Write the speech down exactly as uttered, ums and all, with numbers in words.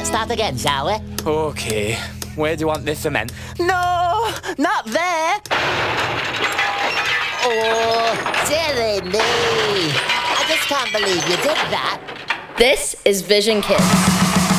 Let's start again, shall we? Okay. Where do you want this cement? No, not there. Oh, silly me. I just can't believe you did that. This is Vision Kids.